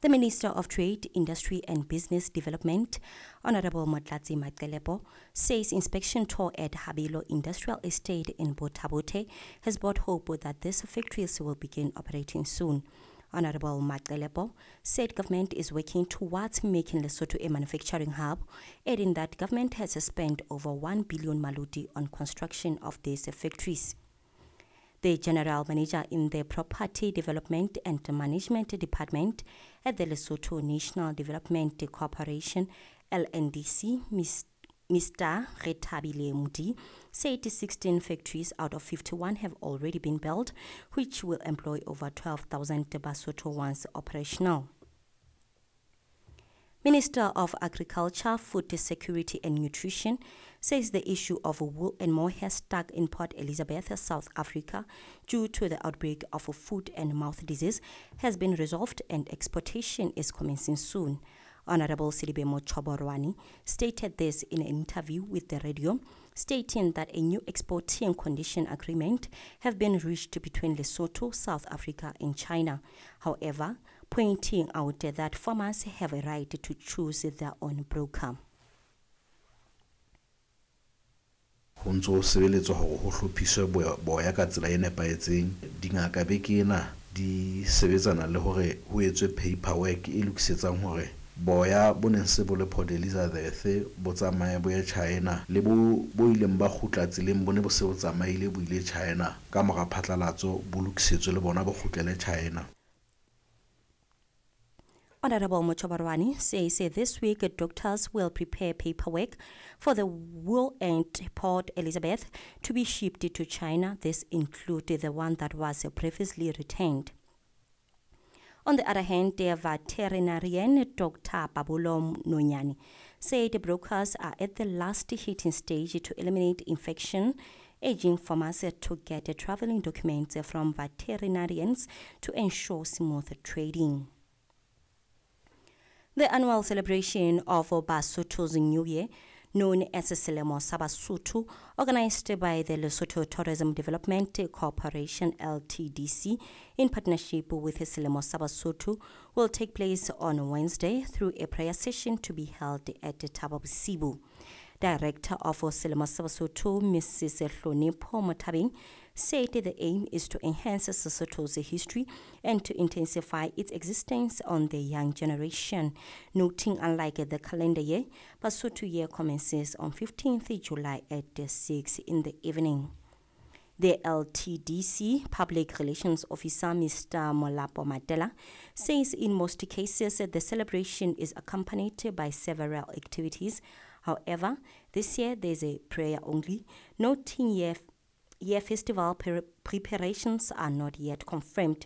The Minister of Trade, Industry and Business Development, Honorable Motlatsi Maqelepo, says inspection tour at Habilo Industrial Estate in Botabote has brought hope that these factories will begin operating soon. Honorable Maqelepo said government is working towards making Lesotho a manufacturing hub, adding that government has spent over 1 billion maluti on construction of these factories. The General Manager in the Property Development and Management Department at the Lesotho National Development Corporation, LNDC, Mr. Rethabile Mudi, said 16 factories out of 51 have already been built, which will employ over 12,000 Basotho once operational. Minister of Agriculture, Food Security and Nutrition says the issue of wool and mohair stuck in Port Elizabeth, South Africa, due to the outbreak of foot and mouth disease has been resolved and exportation is commencing soon. Honorable Silibemo Choborwani stated this in an interview with the radio, stating that a new exporting condition agreement have been reached between Lesotho, South Africa and China. However, pointing out that farmers have a right to choose their own broker. Ho ntso sebeletswa hore ho hlophiswe boya ka tsela e nepahetseng. Dingaka bekena di sebetsana le hore ho etswe paperwork e lokisetsang hore boya bo neng se bo le Port Elizabeth bo tsamaye bo ya China le bo ileng ba khutla tseleng bo ne bo se bo tsamaile bo ile China ka mora phatlalatso bo lokisetswe le bona bo khutlele China. Honorable Mochobarwani says this week doctors will prepare paperwork for the wool and Port Elizabeth to be shipped to China. This included the one that was previously retained. On the other hand, the veterinarian Dr. Babulo Nonyani said the brokers are at the last hitting stage to eliminate infection, urging farmers to get traveling documents from veterinarians to ensure smooth trading. The annual celebration of Basotho's New Year, known as Selemo sa Basotho, organized by the Lesotho Tourism Development Corporation LTDC in partnership with Selemo sa Basotho, will take place on Wednesday through a prayer session to be held at Thaba Bosibu. Director of Selemo sa Basotho, Mrs. Hlonipho Mothabeng, said the aim is to enhance Lesotho's history and to intensify its existence on the young generation, noting unlike the calendar year, Basotho year commences on 15th July at 6 in the evening. The LTDC Public Relations Officer, Mr. Molapo Matela, says in most cases the celebration is accompanied by several activities. However, this year there is a prayer only, noting year festival preparations are not yet confirmed.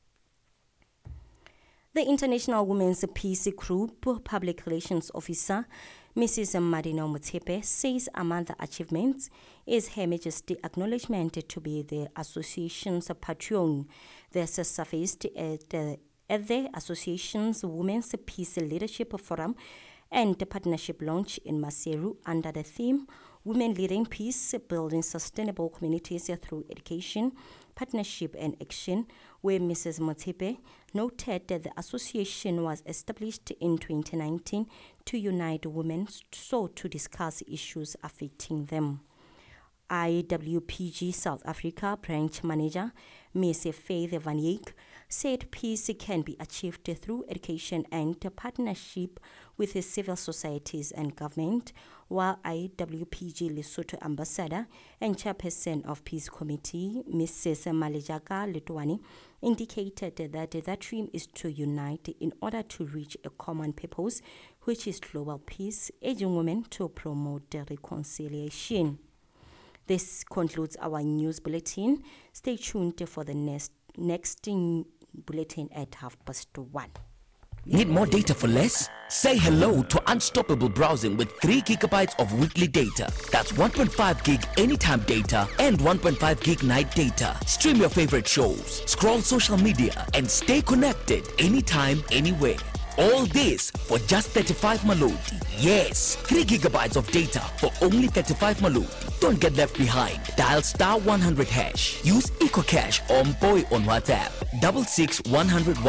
The International Women's Peace Group Public Relations Officer, Mrs. Madino Motsepe, says among the achievements is Her Majesty's acknowledgement to be the association's patron. This surfaced at the association's Women's Peace Leadership Forum and the partnership launch in Maseru under the theme Women Leading Peace, Building Sustainable Communities Through Education, Partnership and Action, where Mrs. Motsepe noted that the association was established in 2019 to unite women so to discuss issues affecting them. IWPG South Africa Branch Manager, Ms. Faith Van Eyck, said peace can be achieved through education and partnership with the civil societies and government, while IWPG Lesotho Ambassador and Chairperson of Peace Committee, Mrs. Malejaka Letwani, indicated that the dream is to unite in order to reach a common purpose, which is global peace, urging women to promote reconciliation. This concludes our news bulletin. Stay tuned for the next bulletin at 1:30. Need more data for less? Say hello to unstoppable browsing with 3 gigabytes of weekly data. That's 1.5 gig anytime data and 1.5 gig night data. Stream your favorite shows, scroll social media, and stay connected anytime, anywhere. All this for just 35 maloti. Yes, 3 gigabytes of data for only 35 maloti. Don't get left behind. Dial *100#. Use EcoCash or Mboy on WhatsApp. 66100